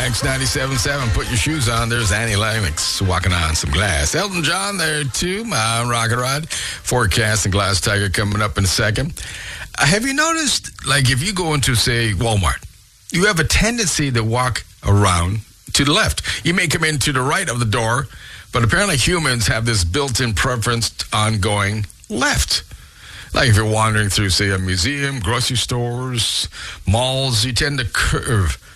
Lennox 97.7. Put your shoes on. There's Annie Lennox walking on some glass. Elton John there too. Rocket Rod. Forecast and Glass Tiger coming up in a second. Have you noticed, like if you go into, say, Walmart, you have a tendency to walk around to the left. You may come in to the right of the door, but apparently humans have this built-in preference on going left. Like if you're wandering through, say, a museum, grocery stores, malls, you tend to curve